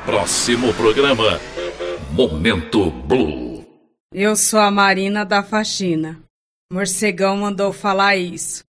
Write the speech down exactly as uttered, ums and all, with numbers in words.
Próximo programa, Momento Blue. Eu sou a Marina da Faxina. Morcegão mandou falar isso.